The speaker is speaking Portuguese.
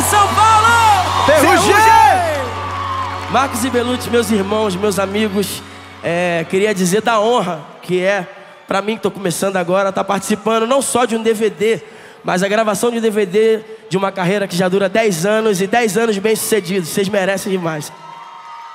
São Paulo! Ferrugem! Marcos e Belucci, meus irmãos, meus amigos, queria dizer da honra que é pra mim que tô começando agora, tá participando não só de um DVD, mas a gravação de um DVD de uma carreira que já dura 10 anos e 10 anos bem sucedidos. Vocês merecem demais.